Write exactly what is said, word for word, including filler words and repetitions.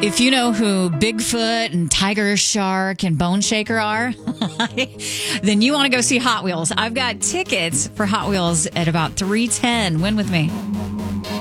If you know who Bigfoot and Tiger Shark and Bone Shaker are, then you want to go see Hot Wheels. I've got tickets for Hot Wheels at about three ten. Win with me.